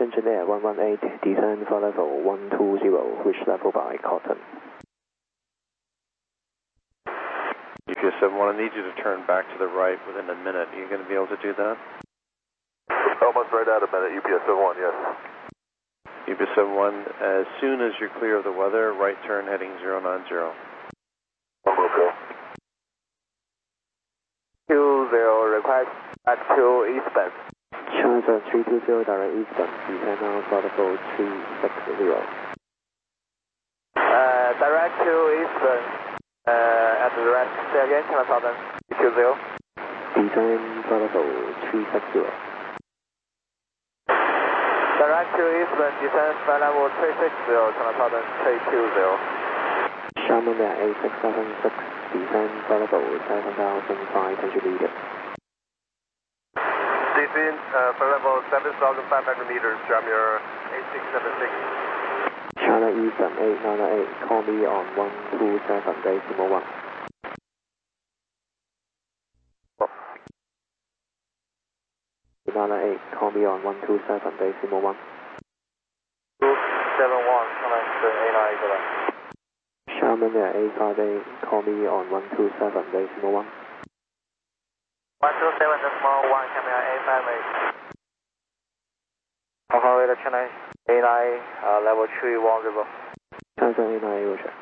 Engineer 118, descend for level 120, reach level by Cotton. UPS 71, I need you to turn back to the right within a minute. Are you going to be able to do that? Almost right out of minute, UPS 71, yes. UPS 71, as soon as you're clear of the weather, right turn heading 090. Okay. 20, request back to eastbound. Charter 320, direct eastbound, descend now for level 360. Direct to eastbound, at the rest. Say again, China Southern 320. Descend for level 360. Direct to eastbound, descend flight level 360, China Southern 320. Sharman Air 8676, descend for level 7,500 meters. Descend for level 7,500 meters, Jamir 8676. China Eastern 898, call me on 127.1. 898, call me on 127.1. 271, commence 89, good luck. Sharman Air 858, call me on 127.1. 127.1, Camera 858. Hong Kong radar China 89, level 31 river. China 89, Roger.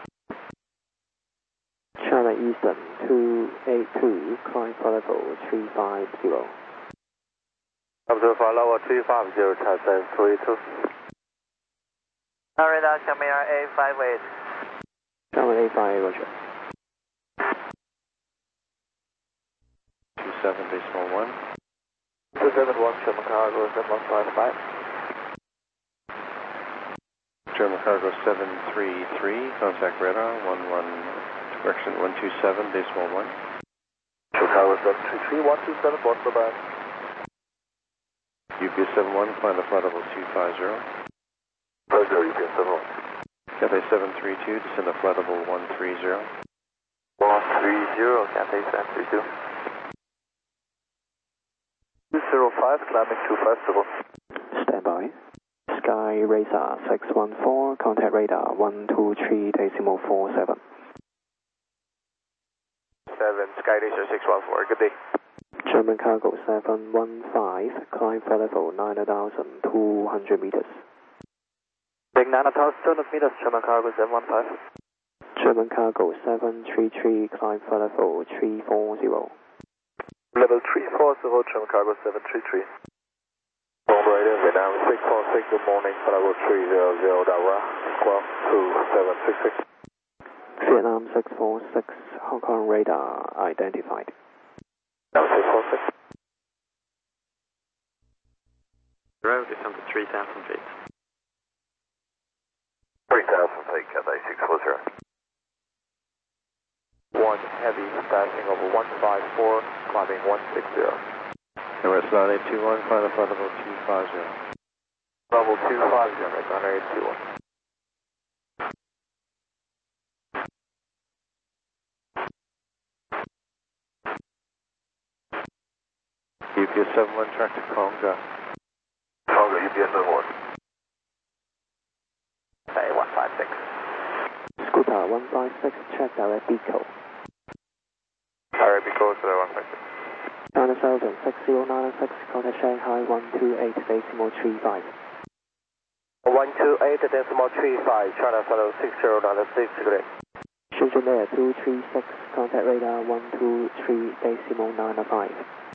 China Eastern 282, climb for level 350. Observe for level 350, China 382. Radar Camera 858. China 858, Roger. 27.1. 271, Sherman Cargo 7155. German Cargo 733, contact radar 11, correction 127.1. Chicago 733, 127, board the band. UPS 71, climb the flight level 250. Roger, UPS 71. Cathay 732, descend the flight level 130. 130, Cathay 732. 205, climbing 250. Stand by. Sky Radar 614, contact radar 123.47. 7, Sky Laser 614, good day. German Cargo 715, climb for level 9,200 meters. Big 9,200 meters, German Cargo 715. German Cargo 733, climb for level 340. Level 340, German Cargo 733. Operator, Vietnam 646, good morning, level 300, Dawa, squawk 2766. Vietnam 646, Hong Kong radar identified. Level 646. Road is under 3,000 feet. 3,000 feet, Cathay 640. One heavy, passing over 154, climbing 160. Emirates 9821, climb the flight level 250. Level 250, Emirates 9821. UPS 71, track to Conga. Conga, UPS 71. Say 156. Scooter 156, check direct Deco. Alright, because 156. China Southern 6096, contact Shanghai 128.35. 128.35, China Southern 6096, good day. Shenzhen Air 236, contact radar 123.95.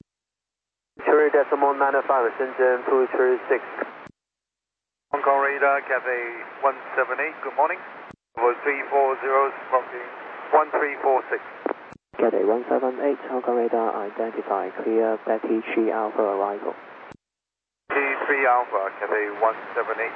3.95, Shenzhen 236. Hong Kong radar, Cathay 178, good morning. Level 340, smoking 1346. Cathay 178, Hong Kong radar identified, clear Betty 3 Alpha arrival. T3 Alpha, Cathay 178.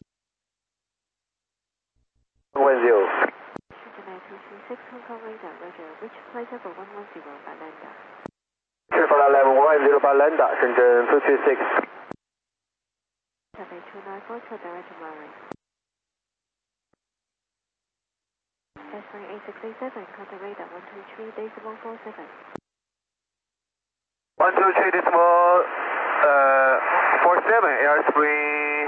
10. Shenzhen Air 236, Hong Kong radar, roger. Which flight level 110 by Lambda? Flight level 110 by Lambda, Shenzhen 236. Cathay 294, check direct to Murray. S-Ring 8687, contact radar 123.147. 123.47, airspeed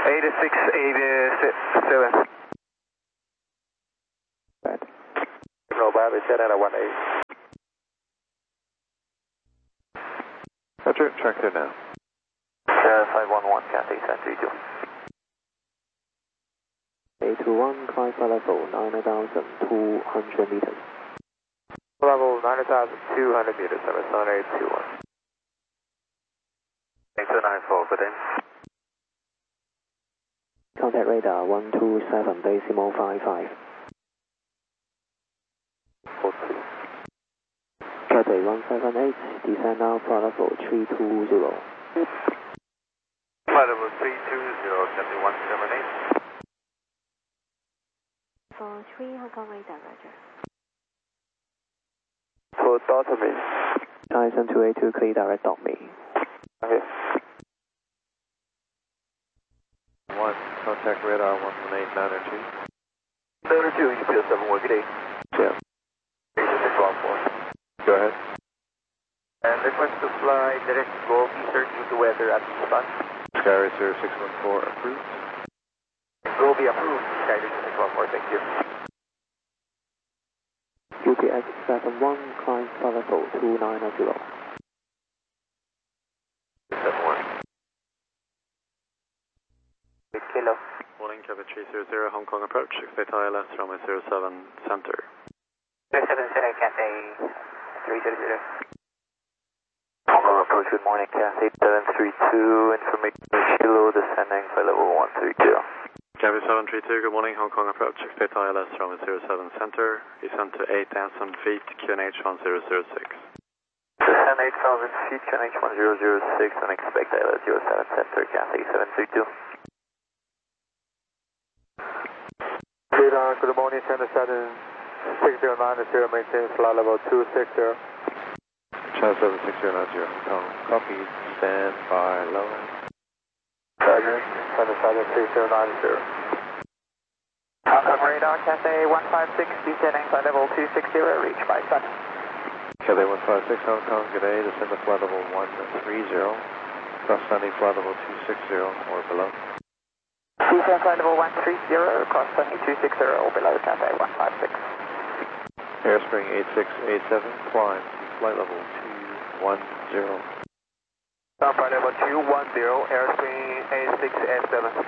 8687. Bad. No bad, it's at 18. Roger, track there now. 511, Cathay 732. 821, climb flight level 9,200 meters. Level 9,200 meters, 77821. 8294, good day. Contact radar 127.55. 42. Cathay 178, descend now flight level 320. Flight level 320, Cathay 178. 43 Hong Kong radar, roger. For Delta me. Tyson 282, clear direct dot me. Okay. 1, contact radar 118.902. 32, UPS 71, good day. Yeah. 8614. Go ahead. And request to fly direct Golf Eastern due to weather at this time. Skyracer 614 approved. Will be approved. Skyracer 614, thank you. UPX 71, climb flight level 290. 71. Kilo. Morning, Cathay 300, Hong Kong approach, expect ILS runway 07 center. 770, Cathay 300. Hong Kong approach, good morning, Cathay 732, information Kilo, descending flight level 132. Cathay 732, good morning, Hong Kong approach, expect ILS runway 07 center, descend to 8,000 feet, QNH 1006. Descend 8,000 feet, QNH 1006, and expect ILS 07 center, Cathay 732. Radar, good morning, Center 6090, maintain flight level 260. Channel 76090, Hong Kong, copy, stand by, low end. Roger, Center 6090. Hong Kong radar, Cathay 156, descending flight level 260, reach by sun. Cathay 156, Hong Kong, good day, descend to flight level 130, cross landing flight level 260 or below. Descend flight level 130, cross landing 260 or below, Cathay 156. Airspring 8687, climb to flight level 210. Flight level 210, airspeed 8687.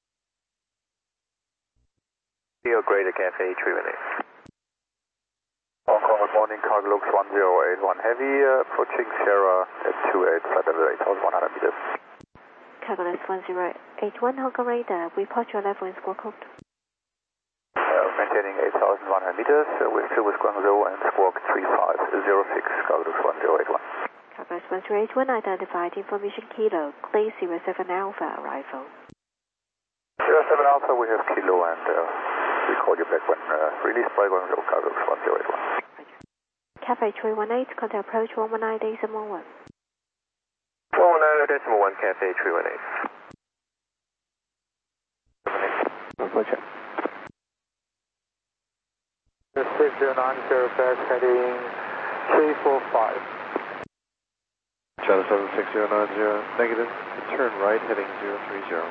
Deal Greater Cathay 318. Hong Kong, good morning, cargo looks 1081 heavy, approaching Sierra at 28, flight level 8,100 meters. Cargolet 1081 Hong Kong radar, report your level in squawk code. Maintaining 8,100 meters, we're still with Guangzhou and squawk 3506, cargo looks 1081. Cargolet 1081 identified, information Kilo, clear 07 Alpha arrival. 07 Alpha, we have Kilo and we call you back when released by Guangzhou, cargo looks 1081. Cathay 318, contact approach 119.11. 119.1, Cathay 318. Roger. 6090, back heading 345. Channel 76090, negative, turn right heading 030.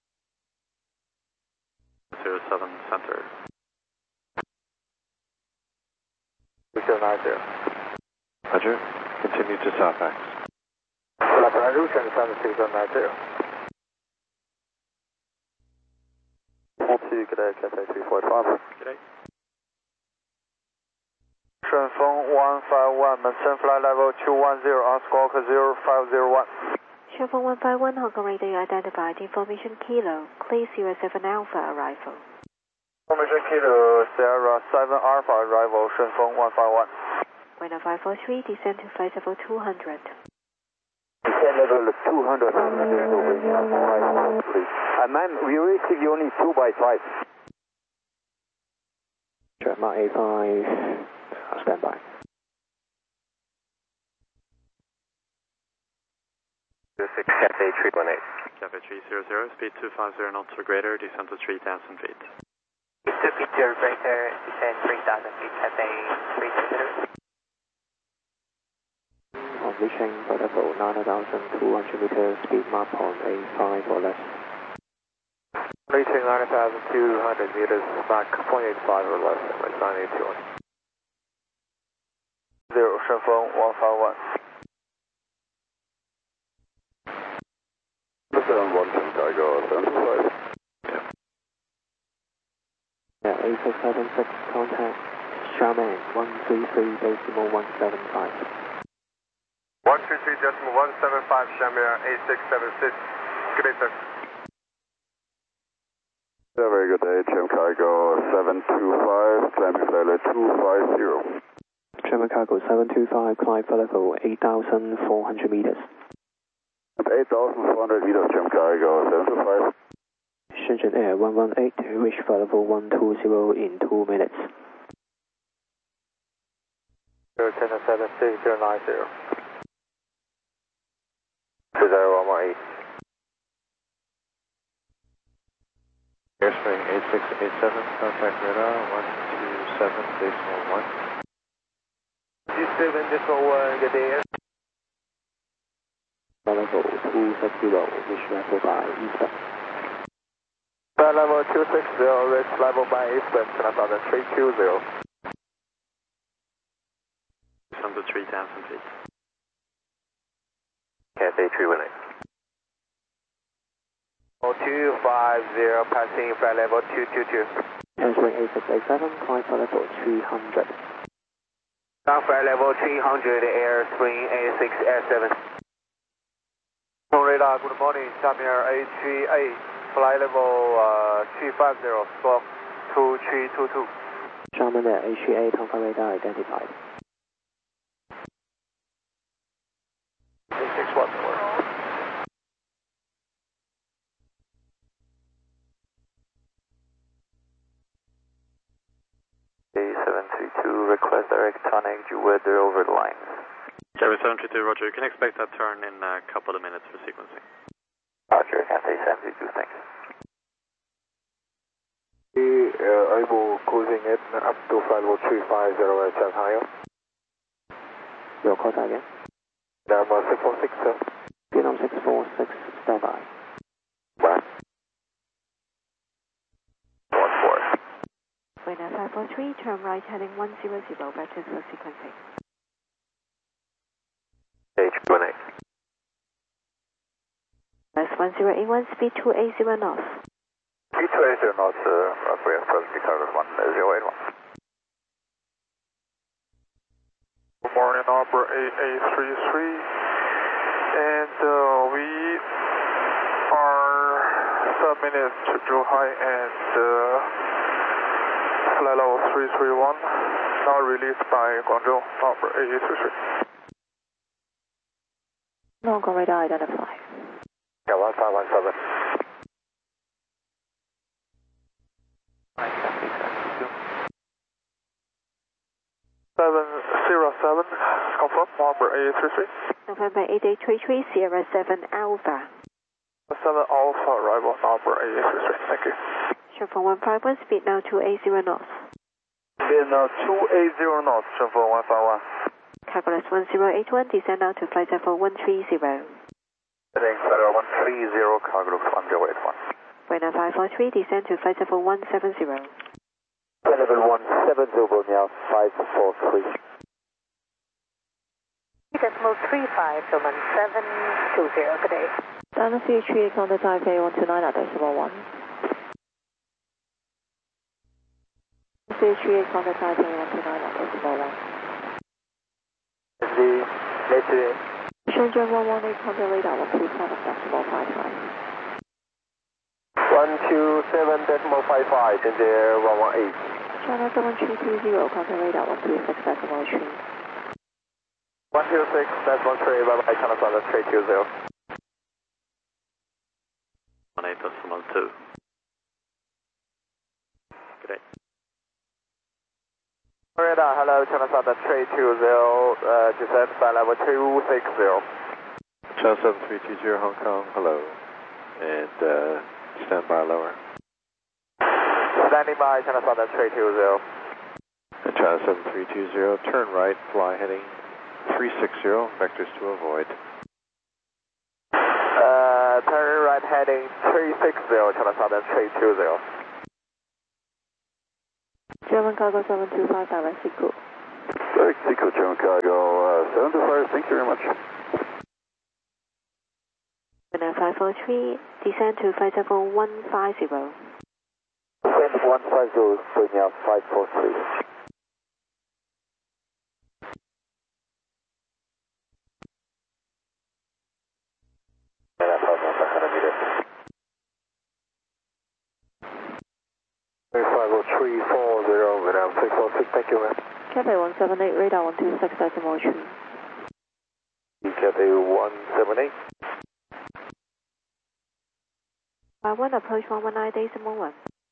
07 center. 6090. Roger, continue to Southpax. Roger, 6090. 42, good day, Cathay 345. Good day. 顺风151, maintain flight level 210 on squawk 0501. Sherpa 151 Hong Kong radar, you identified, information Kilo, clear 07 Alpha arrival. Information Kilo, Sierra 7 Alpha arrival, 顺风151. Winner 543, descend to flight level 200. Descend level 200, please. Ma'am, we receive you only 2x5. Jet Mark A5, stand by. Cathay 318. Cathay 300, speed 250 knots or greater, descend to 3,000 feet. 2 feet or greater, descend 3,000 feet, Cathay 300. Hong reaching for level 9,200 meters, speed map on A5 or less. Reaching 9,200 meters, Mach 0.85 or less, runway 981. 0, 顺风 151. Listen, 1 Channel Cargo 725. Yeah, A676, contact Xiamen 133.175. 133.175, Shamir A676. Good day, sir. Yeah, very good day, Channel Cargo 725, climbing flight level 250. German Cargo 725, climb for level 8,400 meters. At 8,400 meters, Channel Cargo 725. Shenzhen Air 118, reach for level 120 in 2 minutes. 010-76090. 20118. Airspring 8687, contact radar 127.1. 27.1, good day. Level 260, reach level by eastbound. Level 260, reach level by eastbound, China 320. Number 3000 feet. Cathay 318. 250, passing flight level 222. Answering A687, climb for level 300. Ground flight level 300, Airspring A687. Radar, good morning, Shamir A38, flight level 350, squawk 2322. Xiamen Air A38, Hongkong radar identified. 614. A732, request direct tonic weather over the line. Jerry 732, roger. You can expect that turn in a couple of minutes for sequencing. Roger, Cathay 732, thanks. Able cruising in up to flight level 350 at Shanghai. Your call again. Number 646, sir. Vietnam 646, stand by. Right. 14. Winner 543, turn right heading 100, practice for sequencing. H18. That's 1081, speed 280 knots. Speed 280 knots, runway presently covered 1081. Good morning, Opera AA33, and we are 7 minutes to Zhuhai and flight level 331, now released by Guangzhou, Opera AA33. Hongkong radar identified. Yeah, 1517. Seven, confirm, Opera AA33. November 8833, Sierra 7 Alpha. 7 Alpha, arrival, Opera AA33, thank you. Shenzhen 151, speed now 280 knots. Speed now 280 knots, Shenzhen 151. Calculus 1081, descend now to flight level 130. Heading flight level 130, cargo 1081. Winner 543, descend to flight level 170. Flight level 170, now 543. Decimal 35, so 1720, good day. China C38, contact Taipei 129 at decimal 1. C38, contact Taipei 129 at decimal 1. Shenzhen 118, contact radar 127 decimal 55. 127.55, Shenzhen 118. China 7320, contact radar 126 decimal 3. 126, that's 13, bye-bye, China Southern 320. 18.2. Good day. Radar, hello, China Southern 320, descend flight level 260. China 7320, Hong Kong, hello, and stand by lower. Standing by, China Southern 320. China 7320, turn right, fly heading 360, vectors to avoid. Turn right heading 360, China Southern 320. German Cargo 725, direct Sequel. Direct Sequel, German Cargo 725, thank you very much. 543, descend to flight level 150. Descend 150, bring out 543. Thank you, man. Cathay 178, radar 126.3. Cathay 178. 1 approach 119.1.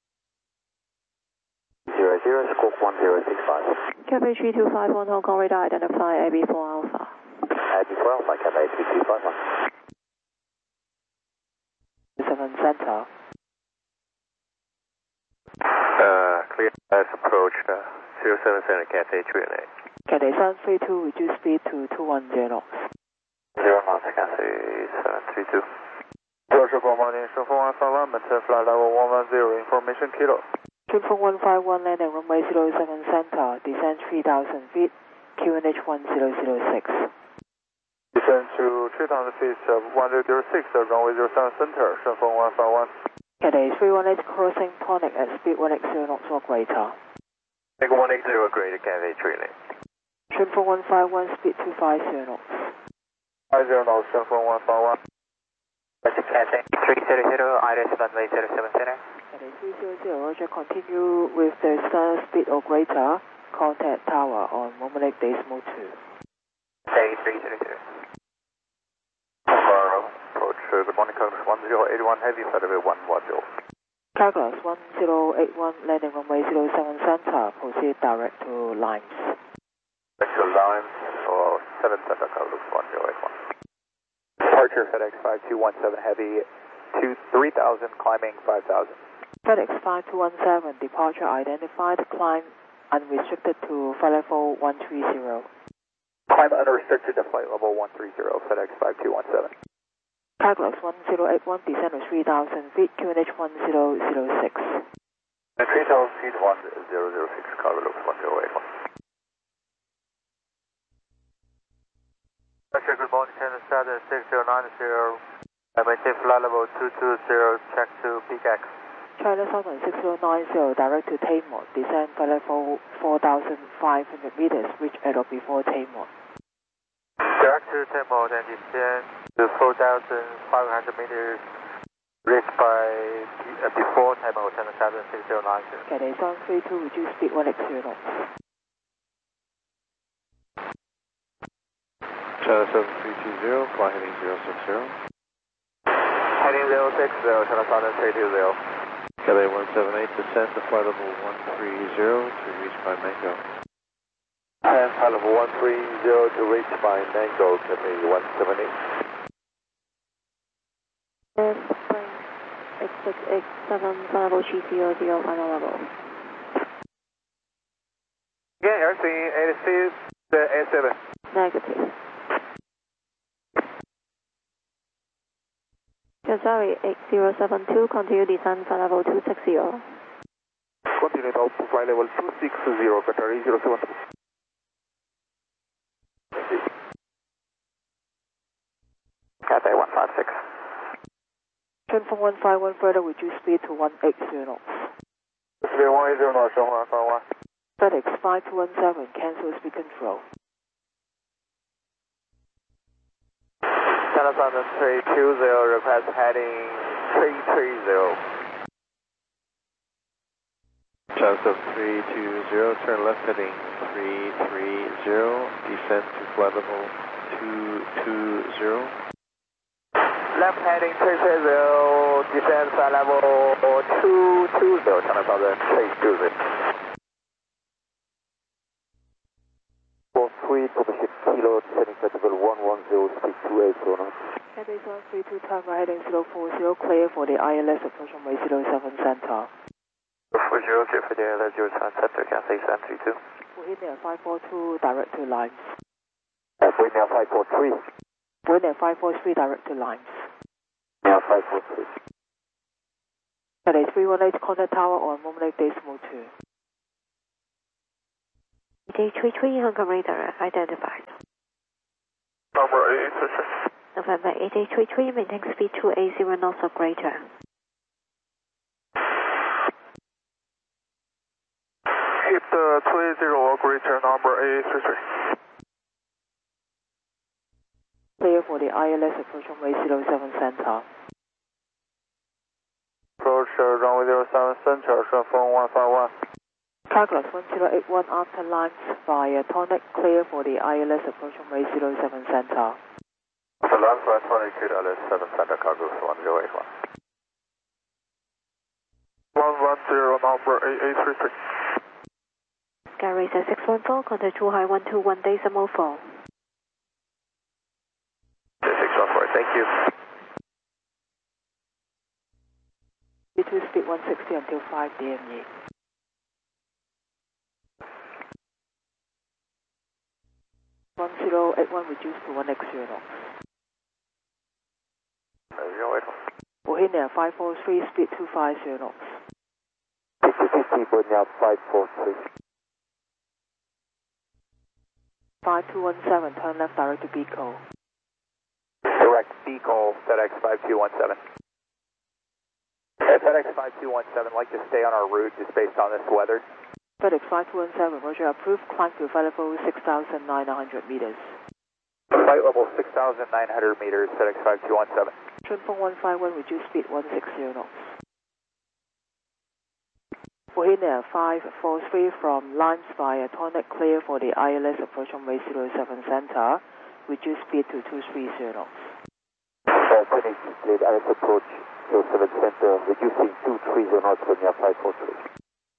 00, squawk 1065. Cathay 3251, Hong Kong radar identify AB4 Alpha. AB4 Alpha, Cathay 3251. 7 Center. Clear as approach 07 Center, Cathay 308. Cathay 732, reduce speed to 210 knots. 0 knots, Cathay 732. 0 morning, 151, maintain flight level 110, information kilo. Shunfeng 151, landing runway 07 Center, descend 3,000 feet, QNH 1006. Descend to 3,000 feet, 1006, runway 07 Center, Shunfeng 151. Cathay 318, crossing Tonic at speed 180 knots or greater. Take 180 greater, Cathay 308. Shunfeng 151, speed 250 knots. 50 knots, Shunfeng 151. Cathay 300, Iris runway 07 Center. Cathay 300, roger, continue with the standard speed or greater, contact tower on Momelec Decimal 2. Cathay 300. Approach, good morning, Congress 1081, heavy, flight level 110. Calculus 1081, landing runway 07 Center, proceed direct to Limes. Vector lines for 7 Center, Calculus 1081. Departure FedEx 5217, heavy, 3000, climbing 5000. FedEx 5217, departure identified, climb unrestricted to flight level 130. Climb unrestricted to flight level 130, FedEx 5217. Calculus 1081, descend to 3,000 feet, QNH 1006. 3,000 feet, 1006, Calculus 1081. Good morning, China Southern 6090, maintain flight level 220, check to PCAX. China Southern 6090, direct to Tamon, descend flight level 4,500 meters, reach at or before Tamon. Direct to Tamon and descend to 4,500 meters, reached by before Tamon, China Southern 6090. Cathay 732, reduce speed 180 knots. China 7320, fly heading 060. Heading 060, China Southern 320. Cathay 178, descend to flight level 130 to reach by Mango. And flight level 130 to reach by Mango, Cathay 178. Spring 8687, flight level 300, final level. Yeah, airspeed 86, A7. Negative. Sorry, 8072, continue descend flight level 260. Continue to flight level 260, Qatar 072. Cathay 156. Shunfeng 151, further reduce speed to 180 knots. 180 knots, Shunfeng 151. FedEx 5217, cancel speed control. China Southern 320, request heading 330. China 7320, turn left heading 330, descend to flight level 220. Left heading 330, descend flight level 220, China Southern 320. 43, Publiship Kilo, descending flight level 110, speed 28, Luna. Cathay 732, turn right heading 040, clear for the ILS approach runway 07 Center. 040, clear for the ILS 07 Center, Cathay 732. We'll hit there 542, direct to Limes. Wind now 543. Wind at 543 direct to Limes. Now 543. Cathay 318 contact tower on Moonlake Decimal 2. AJ33 Hong Kong radar identified. Number 8833. November AJ33 maintain speed 280 knots or greater. Keep the 280 or greater, number 8833. Clear for the ILS approach runway 07 center. Approach runway 07 center, phone 151. Calculus 1081 after Limes via Tonic, clear for the ILS approach runway 07 center. The Limes via Tonic, clear ILS 7 center, Calculus 1081. 110, number 8833. Gary 614, contact Zhuhai 121 decimal 4. 614, thank you. Between speed 160 until 5 DME. (1081) reduced to 1x0 knots. 081. Bohemia 543, speed 250 knots. 5050, Bohemia 543. 5217, turn left direct to Beco. Direct Beco, FedEx 5217. FedEx 5217, like to stay on our route just based on this weather. FedEx 5217, roger, approved, climb to flight level 6,900 meters. Flight level 6,900 meters, FedEx 5217. Trinfeng 151, reduced speed 160 knots. Bohemia 543 from Limes via Tonic, clear for the ILS approach runway 07 center, reduced speed to 230 knots. Tonic, cleared ILS approach 07 center, reducing 230 knots, Bohemia 543.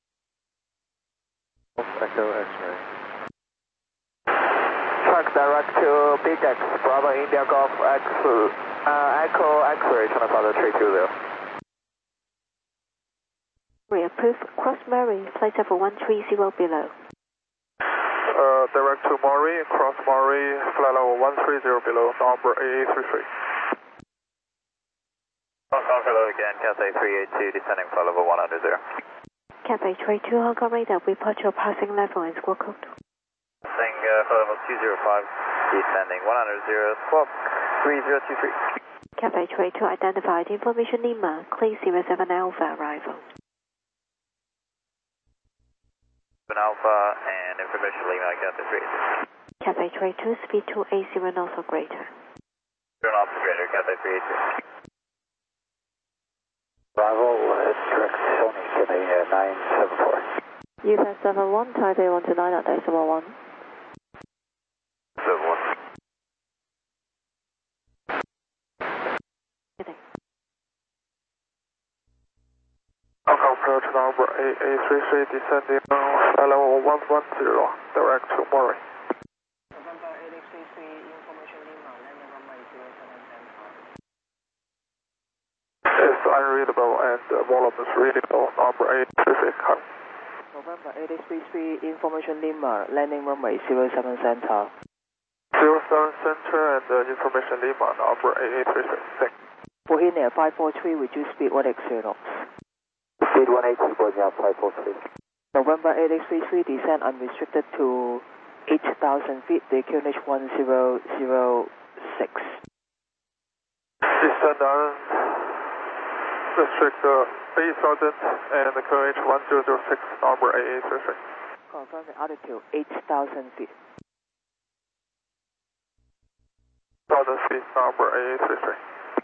Echo X-ray. Track direct to Big X, Bravo India Golf X, Echo X-ray, China Father 320. Approved, cross Murray, flight level 130 below. Direct to Maury, cross Maury, flight level 130 below, number 8833. Hong Kong, hello again, Cathay 382, descending flight level 100. Cathay 32 Hong Kong radar, report your passing level and squawk code. Passing flight level 205, descending 100, squawk 3023. Cathay 32 identified, information Lima, clear 07 Alpha arrival. Alpha and information Lima, Cathay 382. Cathay 32, speed 280 knots or greater. Turn off the greater, Cathay 382. Bravo, direct Sony, Cathay 974. US 71, Taipei 129 at decimal 1. 71. Hong Kong approach number 8833, descending flight level 110, direct to Maury. November 8833, information Lima, landing runway 07 center. It's unreadable and volume is readable, number 8833. November 8833, information Lima, landing runway 07 center. 07 center and information Lima, number 8833. Bohemia 543, reduced speed 1x0 knots. Speed 180, Bohemia 543. November 8833, descend unrestricted to 8,000 feet, the QNH 1006. Descend unrestricted 8,000 and the QNH 1006, number 8833. Confirm the altitude 8,000 feet. 1,000 feet, number 8833.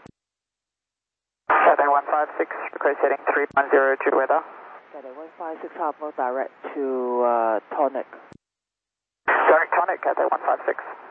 Cathay 156, request heading 3102 weather. Cathay 156 Harbour direct to Tonic. Direct Tonic, Cathay 156.